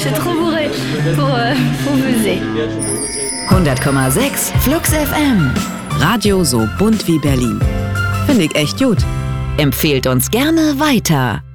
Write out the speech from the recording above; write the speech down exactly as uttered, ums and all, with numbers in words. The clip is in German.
Je suis trop bourré pour, euh, pour buzzer. hundert Komma sechs Flux F M. Radio so bunt wie Berlin. Finde ich echt gut. Empfehlt uns gerne weiter.